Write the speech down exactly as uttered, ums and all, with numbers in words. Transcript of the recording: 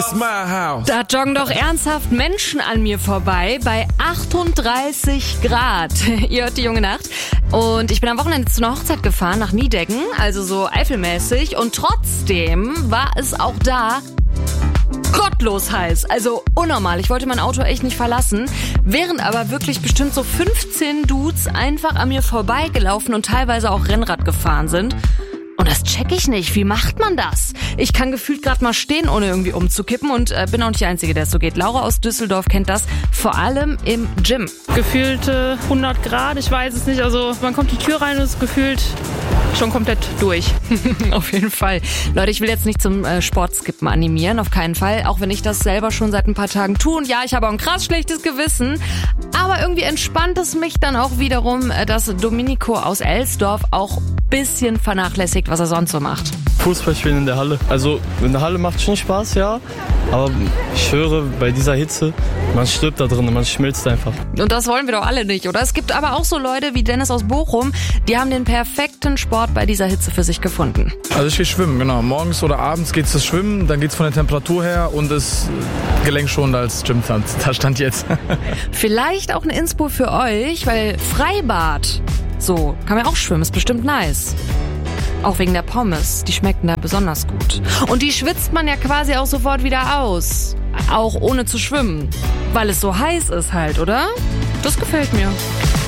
Da joggen doch ernsthaft Menschen an mir vorbei bei achtunddreißig Grad. Ihr hört die junge Nacht. Und ich bin am Wochenende zu einer Hochzeit gefahren nach Niedecken, also so eifelmäßig. Und trotzdem war es auch da gottlos heiß, also unnormal. Ich wollte mein Auto echt nicht verlassen, während aber wirklich bestimmt so fünfzehn Dudes einfach an mir vorbeigelaufen und teilweise auch Rennrad gefahren sind. Und das check ich nicht. Wie macht man das? Ich kann gefühlt gerade mal stehen, ohne irgendwie umzukippen und äh, bin auch nicht die Einzige, der es so geht. Laura aus Düsseldorf kennt das, vor allem im Gym. Gefühlte hundert Grad, ich weiß es nicht. Also man kommt die Tür rein und ist gefühlt schon komplett durch. Auf jeden Fall. Leute, ich will jetzt nicht zum äh, Sportskippen animieren, auf keinen Fall. Auch wenn ich das selber schon seit ein paar Tagen tue. Und ja, ich habe auch ein krass schlechtes Gewissen. Aber irgendwie entspannt es mich dann auch wiederum, äh, dass Domenico aus Elsdorf auch ein bisschen vernachlässigt, was er sonst so macht. Fußball spielen in der Halle. Also in der Halle macht schon Spaß, ja. Aber ich höre, bei dieser Hitze, man stirbt da drin, man schmilzt einfach. Und das wollen wir doch alle nicht, oder? Es gibt aber auch so Leute wie Dennis aus Bochum, die haben den perfekten Sport bei dieser Hitze für sich gefunden. Also ich gehe schwimmen, genau. Morgens oder abends geht's das Schwimmen, dann geht's von der Temperatur her und ist gelenkschonender als Gym. Da stand jetzt. Vielleicht auch ein Inspo für euch, weil Freibad, so, kann man auch schwimmen, ist bestimmt nice. Auch wegen der Pommes, die schmecken da besonders gut. Und die schwitzt man ja quasi auch sofort wieder aus. Auch ohne zu schwimmen. Weil es so heiß ist halt, oder? Das gefällt mir.